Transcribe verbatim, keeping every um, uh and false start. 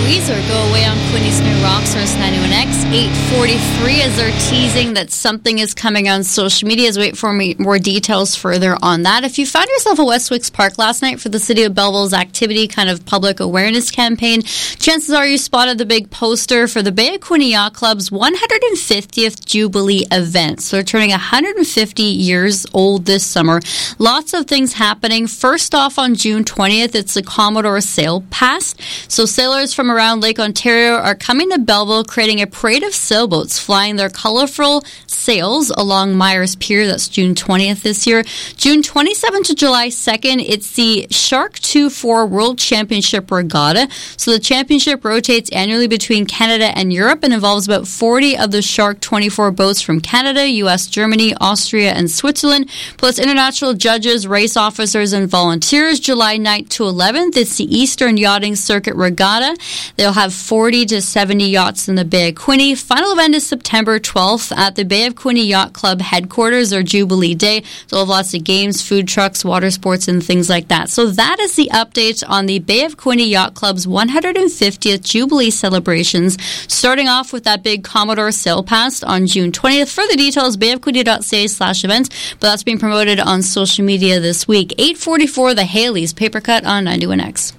breeze or go away on Quinny's New Rock Source ninety-one X. eight forty-three as they're teasing that something is coming on social media. As we wait for me, more details further on that. If you found yourself at Westwicks Park last night for the City of Belleville's activity kind of public awareness campaign, chances are you spotted the big poster for the Bay of Quinte Yacht Club's one hundred fiftieth Jubilee event. So they're turning one hundred fifty years old this summer. Lots of things happening. First off, on June twentieth, it's the Commodore Sail Past. So sailors from around Lake Ontario are coming to Belleville, creating a parade of sailboats, flying their colorful sails along Myers Pier. That's June twentieth this year. June twenty-seventh to July second, it's the Shark two four World Championship Regatta. So the championship rotates annually between Canada and Europe and involves about forty of the Shark twenty-four boats from Canada, U S, Germany, Austria, and Switzerland, plus international judges, race officers, and volunteers. July ninth to eleventh, it's the Eastern Yachting Circuit Regatta. They'll have forty to seventy yachts in the Bay of Quinte. Final event is September twelfth at the Bay of Quinte Yacht Club headquarters, or Jubilee Day. They'll have lots of games, food trucks, water sports, and things like that. So that is the update on the Bay of Quinte Yacht Club's one hundred fiftieth Jubilee celebrations, starting off with that big Commodore Sail Past on June twentieth. Further details, bayofquinte.ca slash events, but that's being promoted on social media this week. eight forty-four, the Haleys, Paper Cut on ninety-one X.